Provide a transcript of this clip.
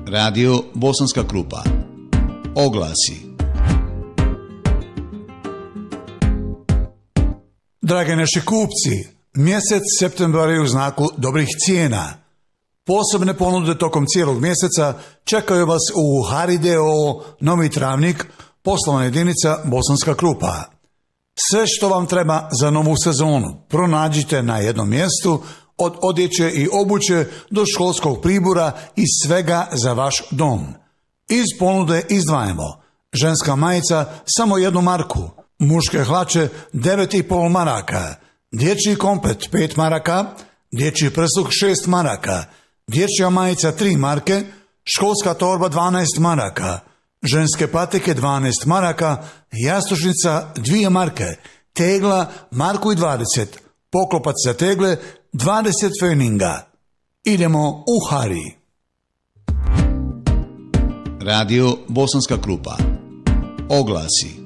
Radio Bosanska Krupa. Oglasi. Drage naši kupci, mjesec septembar je u znaku dobrih cijena. Posebne ponude tokom cijelog mjeseca čekaju vas u Harideo Novi Travnik, poslovna jedinica Bosanska Krupa. Sve što vam treba za novu sezonu pronađite na jednom mjestu, od odjeće i obuće do školskog pribora i svega za vaš dom. Iz ponude izdvajamo ženska majica samo 1 marku, muške hlače 9,5 maraka, dječji komplet 5 maraka, dječji prsluk 6 maraka, dječja majica 3 marke, školska torba 12 maraka, ženske patike 12 maraka, jastučnica 2 marke, tegla 1,20 marku, poklopac za tegle 20 feninga. Idemo u Hari. Radio Bosanska Krupa. Oglasi.